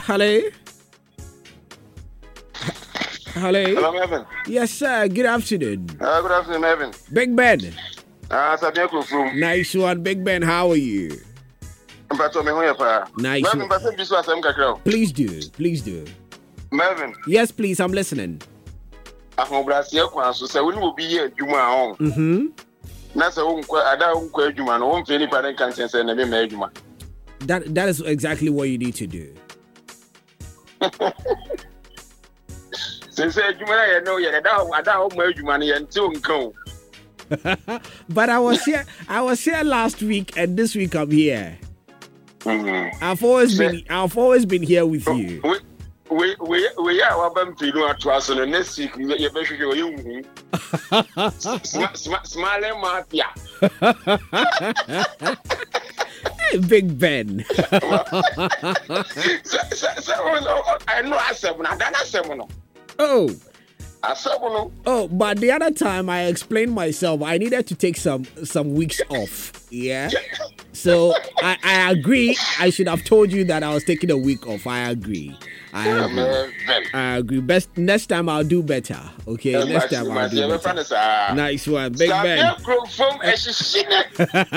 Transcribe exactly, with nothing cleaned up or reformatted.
Hello? Hello? Hello, Melvin. Yes, sir. Good afternoon. Uh, good afternoon, Melvin. Big Ben. Ah, uh, Sabiaku from. Nice one, Big Ben. How are you? Nice Melvin, one. Please do. Please do. Melvin. Yes, please. I'm listening. Mm-hmm. That that is exactly what you need to do. But I was here I was here last week and this week I'm here. Mm-hmm. I've always been I've always been here with you. We we we are our to us on the next week. You better show you. Smiling mafia. Hey, Big Ben. I know I said when I done I said Oh. I said Oh, but the other time I explained myself, I needed to take some some weeks off. Yeah. So I, I agree. I should have told you that I was taking a week off. I agree. I agree. I agree. Best next time I'll do better. Okay. Next time I'll do better. Nice one, Big Ben.